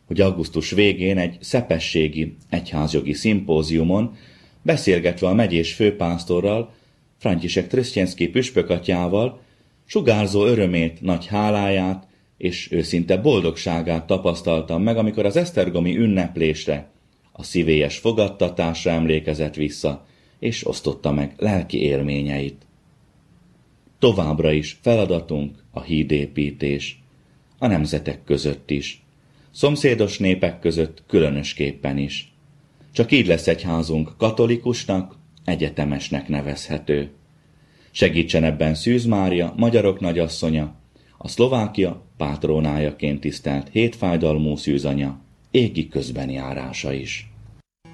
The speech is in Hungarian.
hogy augusztus végén egy szepességi egyházjogi szimpóziumon, beszélgetve a megyés főpásztorral, František Trstjenskij püspökatyával, sugárzó örömét, nagy háláját és őszinte boldogságát tapasztaltam meg, amikor az esztergomi ünneplésre, a szívélyes fogadtatásra emlékezett vissza, és osztotta meg lelki élményeit. Továbbra is feladatunk a hídépítés, a nemzetek között is, szomszédos népek között különösképpen is. Csak így lesz egyházunk katolikusnak, egyetemesnek nevezhető. Segítsen ebben Szűz Mária, magyarok nagyasszonya, a Szlovákia pátrónájaként tisztelt hétfájdalmú szűzanya, égi közbenjárása is.